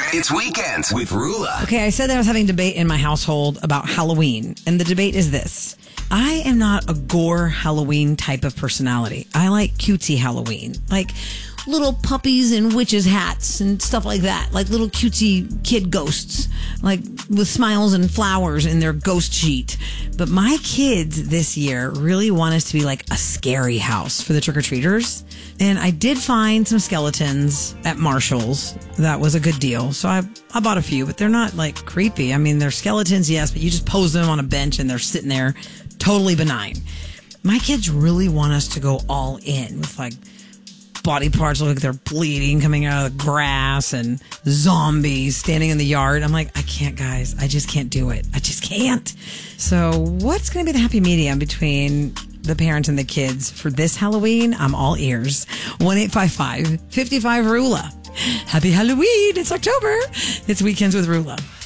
It's Weekends with Rula. Okay, I said that I was having a debate in my household about Halloween, and the debate is this. I am not a gore Halloween type of personality. I like cutesy Halloween, like little puppies in witches' hats and stuff like that, like little cutesy kid ghosts, like with smiles and flowers in their ghost sheet. But my kids this year really want us to be like a scary house for the trick-or-treaters. And I did find some skeletons at Marshall's. That was a good deal. So I bought a few, but they're not like creepy. I mean, they're skeletons, yes, but you just pose them on a bench and they're sitting there totally benign. My kids really want us to go all in with like body parts look like they're bleeding coming out of the grass and zombies standing in the yard. I'm like, I can't, guys. I just can't do it. I just can't. So what's going to be the happy medium between the parents and the kids for this Halloween? I'm all ears. 1-855-55-RULA. Happy Halloween. It's October. It's Weekends with Rula.